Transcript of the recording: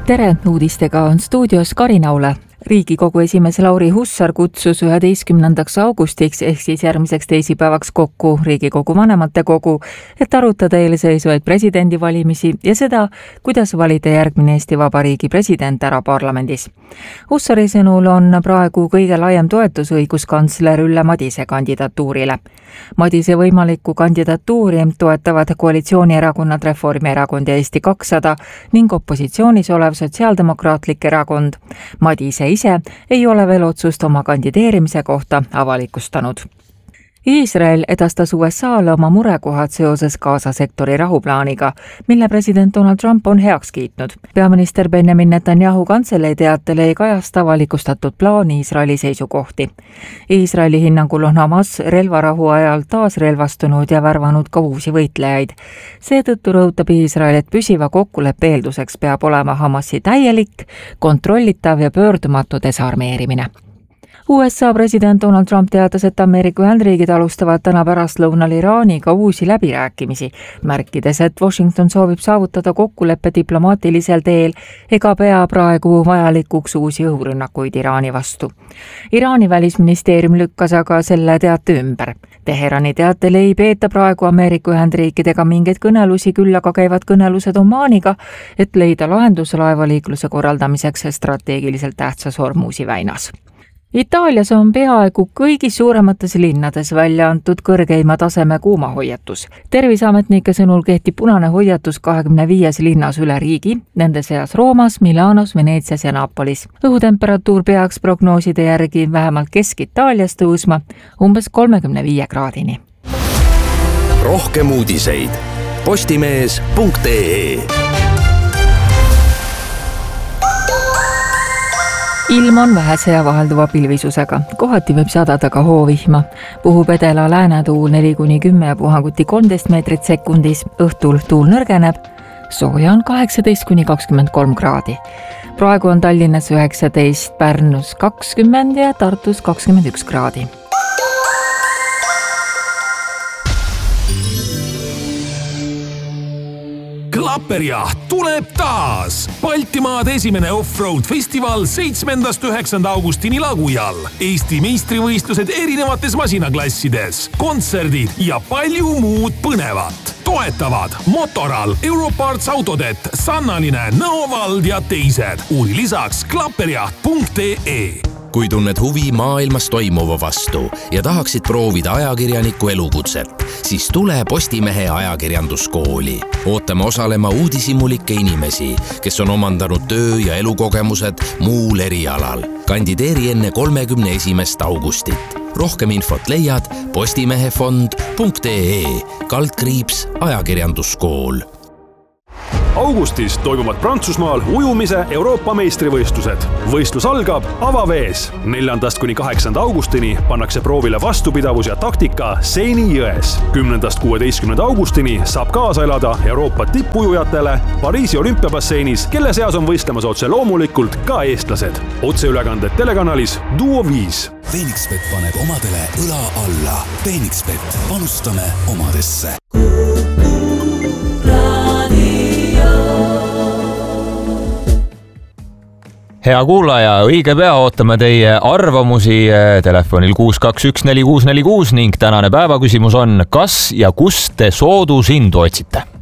Tere, uudistega on stuudios Karin Aule. Riigikogu esimees Lauri Hussar kutsus 11. augustiks ehk siis järgmiseks teisipäevaks kokku Riigikogu vanematekogu, et arutada eelseisvaid presidendivalimisi ja seda, kuidas valida järgmine Eesti Vabariigi president ära parlamendis. Hussari sõnul on praegu kõige laiem toetus õiguskantsler Ülle Madise kandidatuurile. Madise võimalikku kandidatuuri toetavad koalitsioonierakonnad Reformierakond ja Eesti 200 ning opositsioonis olev Sotsiaaldemokraatlik erakond. Madise ise ei ole veel otsust oma kandideerimise kohta avalikustanud. Iisrael edastas USA-le oma murekohad seoses Gaza sektori rahuplaaniga, mille president Donald Trump on heaks kiitnud. Peaminister Benjamin Netanyahu kantselei teatel ei kajasta avalikustatud plaani Iisraeli seisukohti. Iisraeli hinnangul on Hamas relvarahu ajal taasrelvastunud ja värvanud ka uusi võitlejaid. Seetõttu rõhutab Iisrael, et püsiva kokkuleppe eelduseks peab olema Hamasi täielik, kontrollitav ja pöördumatu desarmeerimine. USA president Donald Trump teatas, et Ameerika Ühendriigid alustavad täna pärastlõunal Iraaniga uusi läbirääkimisi, märkides, et Washington soovib saavutada kokkuleppe diplomaatilisel teel ega pea praegu vajalikuks uusi õhurünnakuid Iraani vastu. Iraani välisministeerium lükkas aga selle teate ümber. Teherani teatel ei peeta praegu Ameerika Ühendriikidega mingeid kõnelusi, küll aga käivad kõnelused Omaaniga, et leida lahendus laevaliikluse korraldamiseks strateegiliselt tähtsas Hormuzi väinas. Itaalias on peaaegu kõigis suuremates linnades välja antud kõrgeima taseme kuumahoiatus. Terviseametnike sõnul kehtib punane hoiatus 25 linnas üle riigi, nende seas Roomas, Milanos, Veneetsias ja Napolis. Õhutemperatuur peaks prognooside järgi vähemalt Kesk-Itaalias tõusma umbes 35 kraadini. Rohkem uudiseid postimees.ee. Ilm on vähese ja vahelduva pilvisusega. Kohati võib sadada ka hoovihma. Puhub edela läänetuul 4-10 ja puhanguti 13 meetrit sekundis. Õhtul tuul nõrgeneb. Sooja on 18-23 kraadi. Praegu on Tallinnas 19, Pärnus 20 ja Tartus 21 kraadi. Klapperjaht tuleb taas! Baltimaade esimene off-road festival 7.–9. augustini Lagujal. Eesti meistrivõistlused erinevates masinaklassides, kontserdid ja palju muud põnevat. Toetavad Motoral, Europarts Autodet, Sannaline, Nõovald ja teised. Uuri lisaks klapperjaht.ee. Kui tunned huvi maailmas toimuva vastu ja tahaksid proovida ajakirjaniku elukutset, siis tule Postimehe ajakirjanduskooli. Ootame osalema uudishimulikke inimesi, kes on omandanud töö- ja elukogemused muul erialal. Kandideeri enne 31. augustit. Rohkem infot leiad postimehefond.ee/ ajakirjanduskool. Augustis toimuvad Prantsusmaal ujumise Euroopa meistrivõistlused. Võistlus algab avavees. 4.–8. augustini pannakse proovile vastupidavus ja taktika Seini jões. 10.–16. augustini saab kaasa elada Euroopa tippujujatele Pariisi olümpiabasseinis, kelle seas on võistlemas otse loomulikult ka eestlased. Otseülekanded telekanalis Duo 5. Phoenixbet paneb omadele õla alla. Phoenixbet, panustame omadesse. Hea kuulaja, õige pea ootame teie arvamusi telefonil 621 4646 ning tänane päevaküsimus on, kas ja kus te soodusindu otsite?